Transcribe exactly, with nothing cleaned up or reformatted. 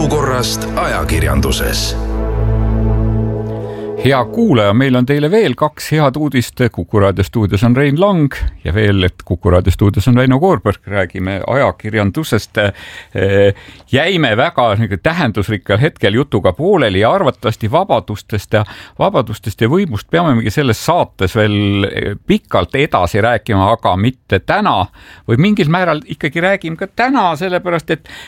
olukorrast ajakirjanduses. Hea kuulaja, meil on teile veel kaks head uudist. Kuku Raadio stuudios on Rein Lang ja veel, et Kuku Raadio stuudios on Väino Koorberg. Räägime ajakirjandusest. Jäime väga tähendusrikkal hetkel jutuga pooleli ja arvatavasti vabadustest ja, vabadustest ja võimust peamegi selles saates veel pikalt edasi rääkima, aga mitte täna. Või mingil määral ikkagi räägime ka täna, sellepärast et